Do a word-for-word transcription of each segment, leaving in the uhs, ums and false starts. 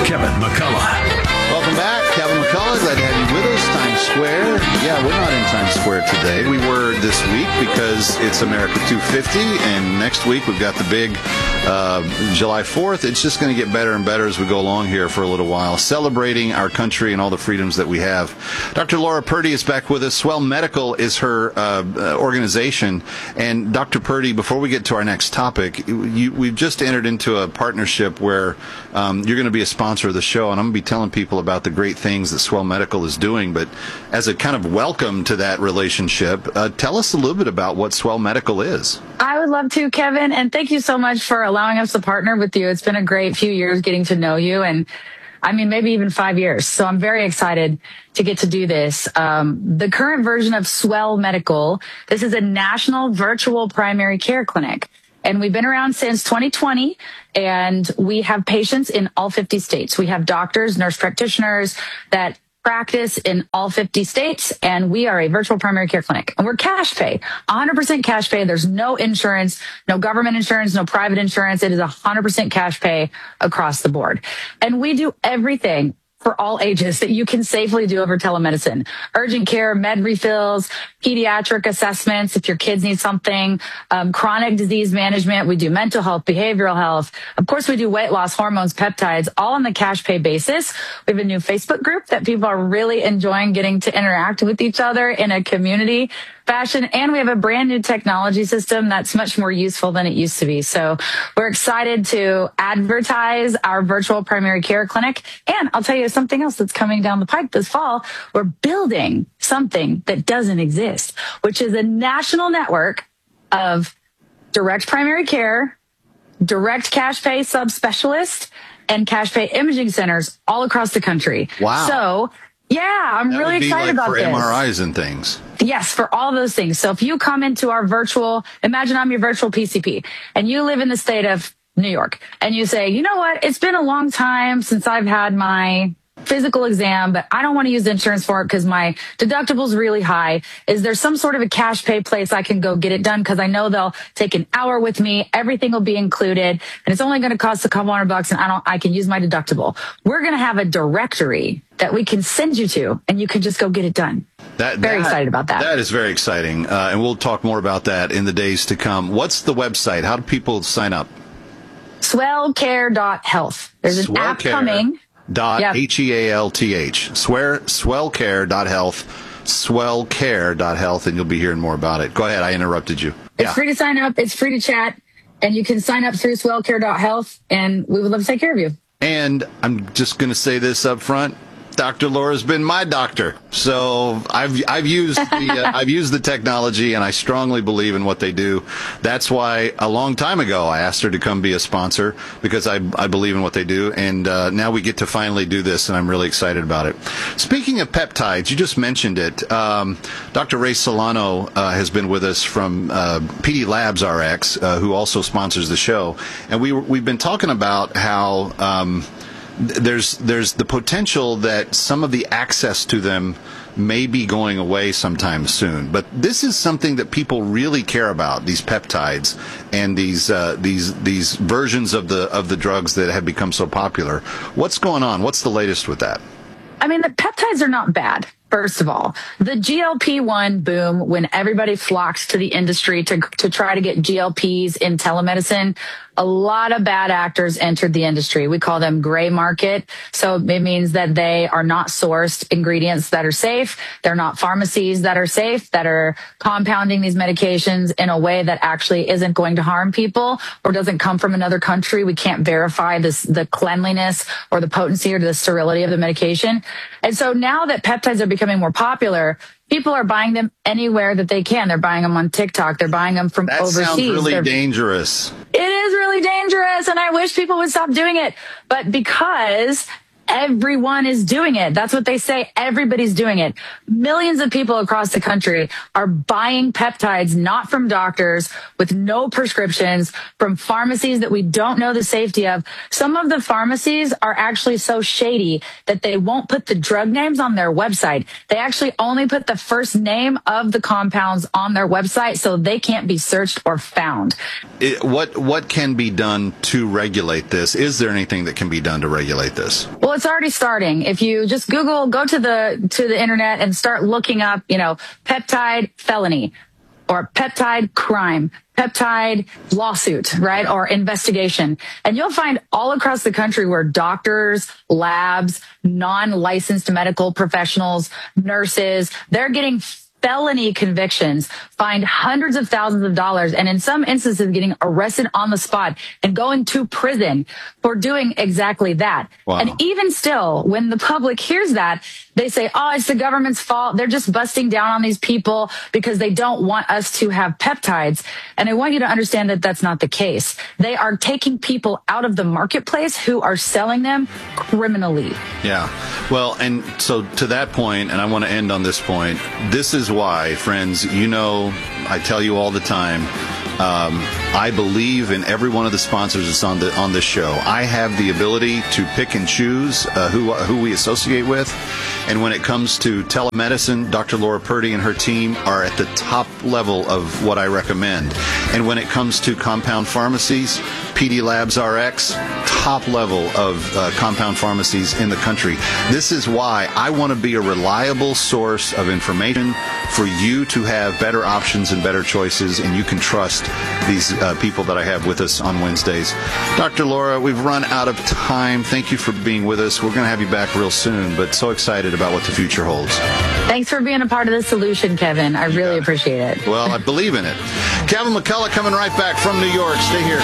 Kevin McCullough. Welcome back. Kevin McCullough, glad to have you with us. Times Square. Yeah, we're not in Times Square today. We were this week because it's America two fifty, and next week we've got the big uh, July fourth. It's just going to get better and better as we go along here for a little while, celebrating our country and all the freedoms that we have. Doctor Laura Purdy is back with us. Swell Medical is her uh, organization. And Doctor Purdy, before we get to our next topic, you, we've just entered into a partnership where um, you're going to be a sponsor of the show, and I'm going to be telling people about the great things that Swell Medical is doing. But as a kind of welcome to that relationship, uh, tell us a little bit about what Swell Medical is. I would love to, Kevin, and thank you so much for allowing us to partner with you. It's been a great few years getting to know you, and I mean, maybe even five years. So I'm very excited to get to do this. Um, the current version of Swell Medical, this is a national virtual primary care clinic. And we've been around since twenty twenty, and we have patients in all fifty states. We have doctors, nurse practitioners that practice in all fifty states, and we are a virtual primary care clinic. And we're cash pay, one hundred percent cash pay. There's no insurance, no government insurance, no private insurance. It is one hundred percent cash pay across the board. And we do everything for all ages that you can safely do over telemedicine. Urgent care, med refills, pediatric assessments if your kids need something, um, chronic disease management. We do mental health, behavioral health. Of course, we do weight loss, hormones, peptides, all on the cash pay basis. We have a new Facebook group that people are really enjoying getting to interact with each other in a community fashion. And we have a brand new technology system that's much more useful than it used to be. So we're excited to advertise our virtual primary care clinic. And I'll tell you something else that's coming down the pipe this fall. We're building something that doesn't exist, which is a national network of direct primary care, direct cash pay subspecialists, and cash pay imaging centers all across the country. Wow. So yeah, I'm that really would be excited like about for this. M R Is and things. Yes, for all those things. So if you come into our virtual, imagine I'm your virtual P C P, and you live in the state of New York, and you say, you know what, it's been a long time since I've had my physical exam, but I don't want to use insurance for it because my deductible's really high. Is there some sort of a cash pay place I can go get it done? Because I know they'll take an hour with me. Everything will be included, and it's only going to cost a couple hundred bucks, and I don't. I can use my deductible. We're going to have a directory that we can send you to, and you can just go get it done. That, very that, excited about that. That is very exciting, uh, and we'll talk more about that in the days to come. What's the website? How do people sign up? swell care dot health. There's an Swell app Care. coming. Dot Yep. H E A L T H. Swear swellcare dot health. Swellcare dot health, and you'll be hearing more about it. Go ahead, I interrupted you. It's Yeah. free to sign up. It's free to chat, and you can sign up through swell care dot health, and we would love to take care of you. And I'm just going to say this up front. Doctor Laura's been my doctor, so I've I've used the uh, I've used the technology, and I strongly believe in what they do. That's why a long time ago I asked her to come be a sponsor, because I I believe in what they do, and uh, now we get to finally do this, and I'm really excited about it. Speaking of peptides, you just mentioned it. Um, Doctor Ray Solano uh, has been with us from uh, P D Labs R X, uh, who also sponsors the show, and we we've been talking about how. Um, There's there's the potential that some of the access to them may be going away sometime soon, but this is something that people really care about, these peptides and these uh, these these versions of the of the drugs that have become so popular. What's going on? What's the latest with that? I mean, the peptides are not bad. First of all, the G L P one boom, when everybody flocked to the industry to to try to get G L Ps in telemedicine, a lot of bad actors entered the industry. We call them gray market. So it means that they are not sourced ingredients that are safe. They're not pharmacies that are safe, that are compounding these medications in a way that actually isn't going to harm people or doesn't come from another country. We can't verify this, the cleanliness or the potency or the sterility of the medication. And so now that peptides are becoming more popular, people are buying them anywhere that they can. They're buying them on TikTok. They're buying them from that overseas. That sounds really They're, dangerous. It is really dangerous, and I wish people would stop doing it. But because everyone is doing it. That's what they say. Everybody's doing it. Millions of people across the country are buying peptides, not from doctors, with no prescriptions, from pharmacies that we don't know the safety of. Some of the pharmacies are actually so shady that they won't put the drug names on their website. They actually only put the first name of the compounds on their website so they can't be searched or found. It, what what can be done to regulate this? Is there anything that can be done to regulate this? Well, it's already starting. If you just Google, go to the to the internet and start looking up, you know, peptide felony or peptide crime, peptide lawsuit, right? Or investigation. And you'll find all across the country where doctors, labs, non-licensed medical professionals, nurses, they're getting felony convictions, fined hundreds of thousands of dollars, and in some instances getting arrested on the spot and going to prison for doing exactly that. Wow. And even still, when the public hears that, they say, oh, it's the government's fault. They're just busting down on these people because they don't want us to have peptides. And I want you to understand that that's not the case. They are taking people out of the marketplace who are selling them criminally. Yeah. Well, and so to that point, and I want to end on this point, this is why, friends, you know, I tell you all the time, um, I believe in every one of the sponsors that's on the on this show. I have the ability to pick and choose uh, who who we associate with. And when it comes to telemedicine, Doctor Laura Purdy and her team are at the top level of what I recommend. And when it comes to compound pharmacies, P D Labs R X, top level of uh, compound pharmacies in the country. This is why I want to be a reliable source of information for you to have better options and better choices, and you can trust these uh, people that I have with us on Wednesdays. Doctor Laura, we've run out of time. Thank you for being with us. We're going to have you back real soon, but so excited about what the future holds. Thanks for being a part of the solution, Kevin. I really Yeah. appreciate it. Well, I believe in it. Kevin McCullough coming right back from New York. Stay here.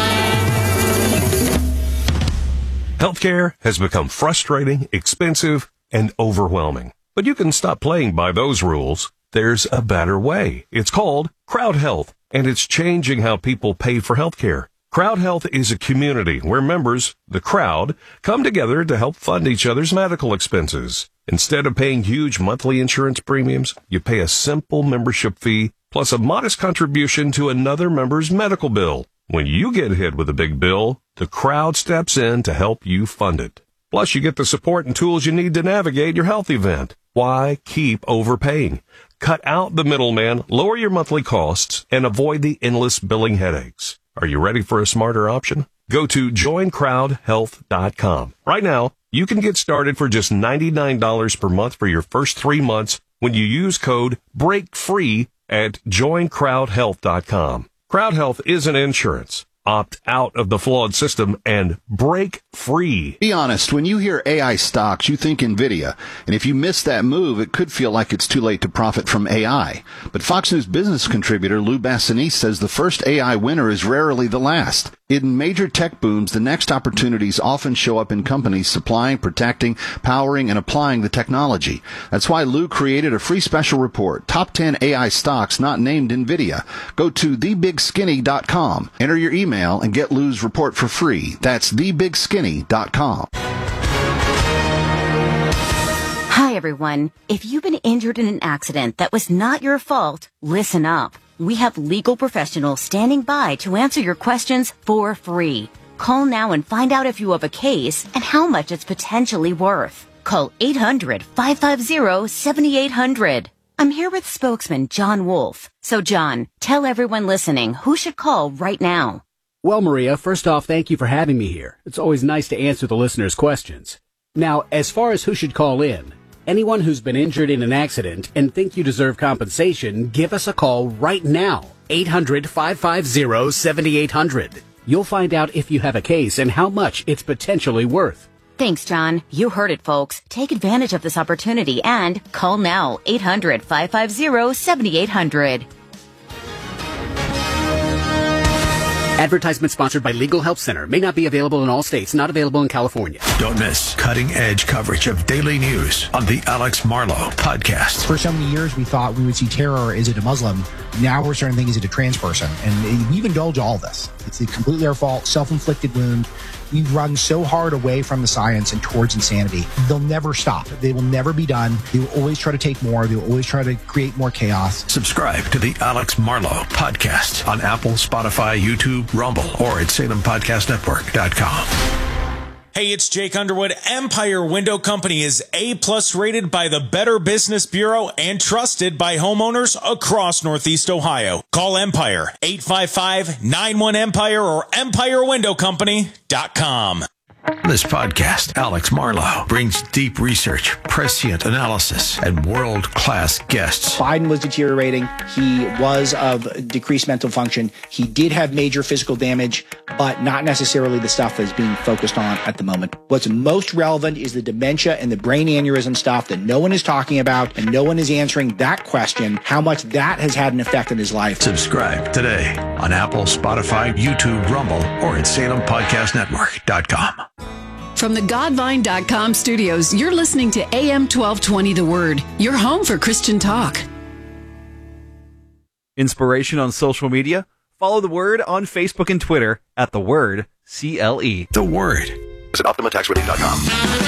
Healthcare has become frustrating, expensive, and overwhelming. But you can stop playing by those rules. There's a better way. It's called Crowd Health, and it's changing how people pay for healthcare. Crowd Health is a community where members, the crowd, come together to help fund each other's medical expenses. Instead of paying huge monthly insurance premiums, you pay a simple membership fee plus a modest contribution to another member's medical bill. When you get hit with a big bill, the crowd steps in to help you fund it. Plus, you get the support and tools you need to navigate your health event. Why keep overpaying? Cut out the middleman, lower your monthly costs, and avoid the endless billing headaches. Are you ready for a smarter option? Go to join crowd health dot com. Right now, you can get started for just ninety-nine dollars per month for your first three months when you use code BREAKFREE at join crowd health dot com. Crowd Health isn't insurance. Opt out of the flawed system and break free. Be honest, when you hear A I stocks, you think NVIDIA. And if you miss that move, it could feel like it's too late to profit from A I. But Fox News business contributor Lou Bassanese says the first A I winner is rarely the last. In major tech booms, the next opportunities often show up in companies supplying, protecting, powering, and applying the technology. That's why Lou created a free special report, Top ten A I Stocks Not Named NVIDIA. Go to the big skinny dot com. Enter your email and get Lou's report for free. That's the big skinny dot com. Hi, everyone. If you've been injured in an accident that was not your fault, listen up. We have legal professionals standing by to answer your questions for free. Call now and find out if you have a case and how much it's potentially worth. Call eight hundred, five five zero, seven eight zero zero. I'm here with spokesman John Wolf. So, John, tell everyone listening who should call right now. Well, Maria, first off, thank you for having me here. It's always nice to answer the listeners' questions. Now, as far as who should call in, anyone who's been injured in an accident and think you deserve compensation, give us a call right now. eight hundred, five five zero, seven eight zero zero. You'll find out if you have a case and how much it's potentially worth. Thanks, John. You heard it, folks. Take advantage of this opportunity and call now. eight hundred, five five zero, seven eight zero zero. Advertisement sponsored by Legal Help Center. May not be available in all states. Not available in California. Don't miss cutting-edge coverage of daily news on the Alex Marlow Podcast. For so many years, we thought we would see terror. Is it a Muslim? Now we're starting to think, is it a trans person? And we've indulged all this. It's completely our fault, self-inflicted wound. We run so hard away from the science and towards insanity. They'll never stop. They will never be done. They will always try to take more. They will always try to create more chaos. Subscribe to the Alex Marlow Podcast on Apple, Spotify, YouTube, Rumble, or at Salem Podcast Network dot com. Hey, it's Jake Underwood. Empire Window Company is A-plus rated by the Better Business Bureau and trusted by homeowners across Northeast Ohio. Call Empire, eight five five, nine one, EMPIRE or empire window company dot com. This podcast, Alex Marlow, brings deep research, prescient analysis, and world-class guests. Biden was deteriorating. He was of decreased mental function. He did have major physical damage, but not necessarily the stuff that's being focused on at the moment. What's most relevant is the dementia and the brain aneurysm stuff that no one is talking about, and no one is answering that question, how much that has had an effect on his life. Subscribe today on Apple, Spotify, YouTube, Rumble, or at Salem Podcast Network dot com. From the Godvine dot com studios, you're listening to A M twelve twenty The Word, your home for Christian talk. Inspiration on social media? Follow The Word on Facebook and Twitter at The Word, C L E. The Word. Visit Optima Tax Relief dot com.